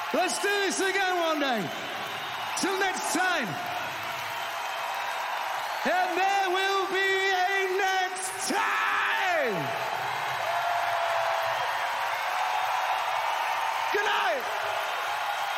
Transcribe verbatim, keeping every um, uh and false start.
Let's do this again one day. Till next time. And there will be a next time. Good night.